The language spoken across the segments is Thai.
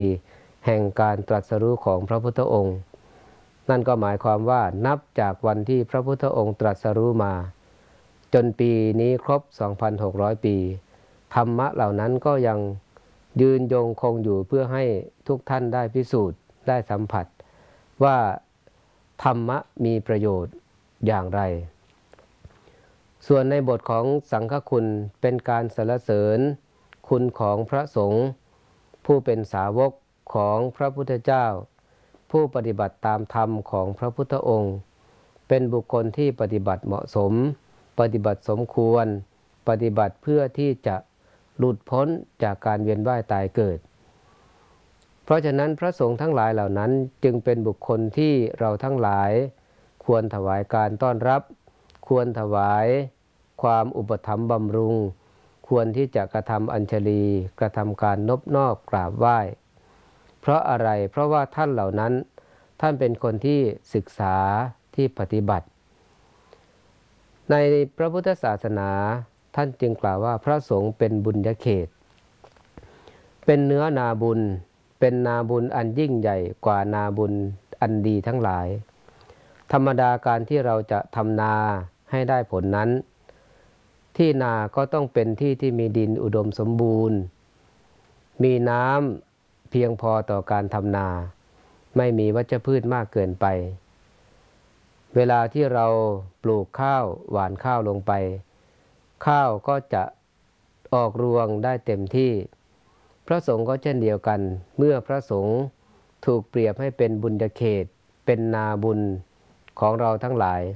แห่งการตรัสรู้ของพระพุทธองค์นั่นก็หมายความว่านับจากวันที่พระพุทธองค์ตรัสรู้มาจนปีนี้ครบ 2,600 ปีธรรมะเหล่านั้นก็ยังยืนยงคงอยู่เพื่อให้ทุกท่านได้พิสูจน์ได้สัมผัสว่าธรรมะมีประโยชน์อย่างไรส่วนในบทของสังฆคุณเป็นการสรรเสริญคุณของพระสงฆ์ผู้เป็นสาวกของพระพุทธเจ้าผู้ปฏิบัติตามธรรมของพระพุทธองค์เป็นบุคคลที่ปฏิบัติเหมาะสมปฏิบัติสมควรปฏิบัติเพื่อที่จะหลุดพ้นจากการเวียนว่ายตายเกิดเพราะฉะนั้นพระสงฆ์ทั้งหลายเหล่านั้นจึงเป็นบุคคลที่เราทั้งหลายควรถวายการต้อนรับควรถวายความอุปถัมภ์บำรุงควรที่จะกระทำอัญชลีกระทำการนบนอบกราบไหว้เพราะอะไรเพราะว่าท่านเหล่านั้นท่านเป็นคนที่ศึกษาที่ปฏิบัติในพระพุทธศาสนาท่านจึงกล่าวว่าพระสงฆ์เป็นบุญญาเขตเป็นเนื้อนาบุญเป็นนาบุญอันยิ่งใหญ่กว่านาบุญอันดีทั้งหลายธรรมดาการที่เราจะทำนาให้ได้ผลนั้นที่นาก็ต้องเป็นที่ที่มีดินอุดมสมบูรณ์มีน้ำเพียงพอต่อการทำนาไม่มีวัชพืชมากเกินไปเวลาที่เราปลูกข้าวหว่านข้าวลงไปข้าวก็จะออกรวงได้เต็มที่พระสงฆ์ก็เช่นเดียวกันเมื่อพระสงฆ์ถูกเปรียบให้เป็นบุญญาเขตเป็นนาบุญของเราทั้งหลาย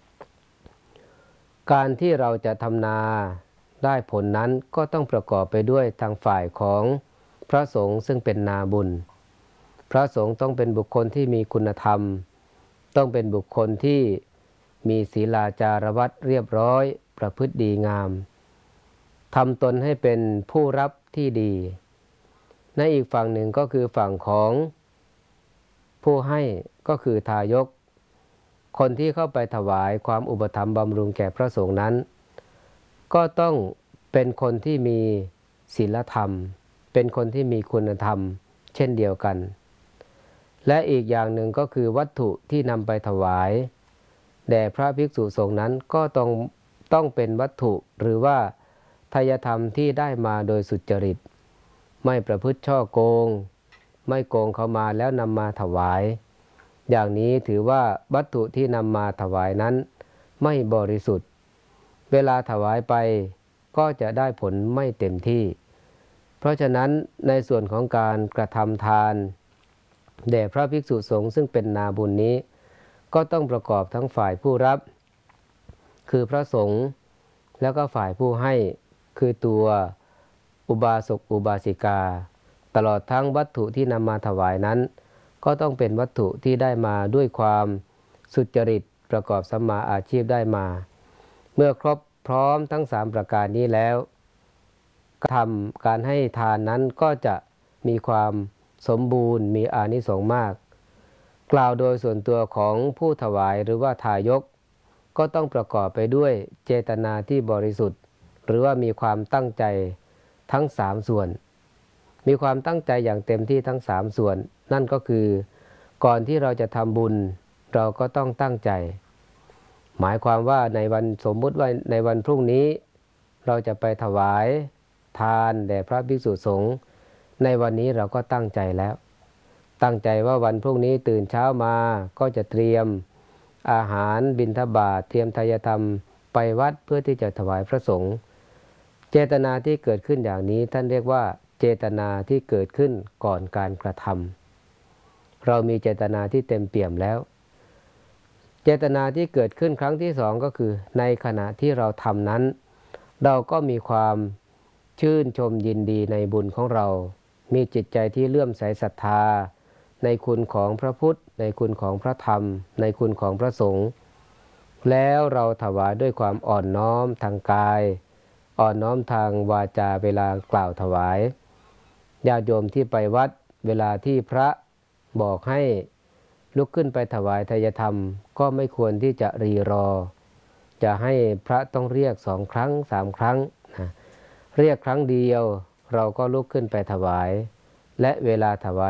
การที่เราจะทำนาได้ผลนั้นก็ต้องประกอบไปด้วยทางฝ่ายของพระสงฆ์ซึ่งเป็นนาบุญพระสงฆ์ต้องเป็นบุคคลที่มีคุณธรรมต้องเป็นบุคคลที่มีศีลาจารวัตรเรียบร้อยประพฤติดีงามทำตนให้เป็นผู้รับที่ดีในอีกฝั่งหนึ่งก็คือฝั่งของผู้ให้ก็คือทายกคนที่เข้าไปถวายความอุปถัมภ์บำรุงแก่พระสงฆ์นั้นก็ต้องเป็นคนที่มีศีลธรรมเป็นคนที่มีคุณธรรมเช่นเดียวกันและอีกอย่างหนึ่งก็คือวัตถุที่นำไปถวายแด่พระภิกษุสงฆ์นั้นก็ต้องเป็นวัตถุหรือว่าทายธรรมที่ได้มาโดยสุจริตไม่ประพฤติฉ้อโกงไม่โกงเขามาแล้วนำมาถวายอย่างนี้ถือว่าวัตถุที่นำมาถวายนั้นไม่บริสุทธิ์เวลาถวายไปก็จะได้ผลไม่เต็มที่เพราะฉะนั้นในส่วนของการกระทำทานแด่พระภิกษุสงฆ์ซึ่งเป็นนาบุญนี้ก็ต้องประกอบทั้งฝ่ายผู้รับคือพระสงฆ์แล้วก็ฝ่ายผู้ให้คือตัวอุบาสกอุบาสิกาตลอดทั้งวัตถุที่นำมาถวายนั้นก็ต้องเป็นวัตถุที่ได้มาด้วยความสุจริตประกอบสัมมาอาชีพได้มาเมื่อครบพร้อมทั้ง3ประการนี้แล้วการให้ทานนั้นก็จะมีความสมบูรณ์มีอานิสงส์มากกล่าวโดยส่วนตัวของผู้ถวายหรือว่าทายกก็ต้องประกอบไปด้วยเจตนาที่บริสุทธิ์หรือว่ามีความตั้งใจทั้ง3ส่วนมีความตั้งใจอย่างเต็มที่ทั้ง3ส่วนนั่นก็คือก่อนที่เราจะทำบุญเราก็ต้องตั้งใจหมายความว่าในวันสมมุติว่าในวันพรุ่งนี้เราจะไปถวายทานแด่พระภิกษุสงฆ์ในวันนี้เราก็ตั้งใจแล้วตั้งใจว่าวันพรุ่งนี้ตื่นเช้ามาก็จะเตรียมอาหารบิณฑบาตเตรียมทายธรรมไปวัดเพื่อที่จะถวายพระสงฆ์เจตนาที่เกิดขึ้นอย่างนี้ท่านเรียกว่าเจตนาที่เกิดขึ้นก่อนการกระทำเรามีเจตนาที่เต็มเปี่ยมแล้วเจตนาที่เกิดขึ้นครั้งที่2ก็คือในขณะที่เราทำนั้นเราก็มีความชื่นชมยินดีในบุญของเรามีจิตใจที่เลื่อมใสศรัทธาในคุณของพระพุทธในคุณของพระธรรมในคุณของพระสงฆ์แล้วเราถวายด้วยความอ่อนน้อมทางกายอ่อนน้อมทางวาจาเวลากล่าวถวายญาติโยมที่ไปวัดเวลาที่พระบอกให้ลุกขึ้นไปถวายทายธรรมก็ไม่ควรที่จะรีรอจะให้พระต้องเรียก2 ครั้ง 3 ครั้งนะเรียกครั้งเดียวเราก็ลุกขึ้นไปถวายและเวลาถวาย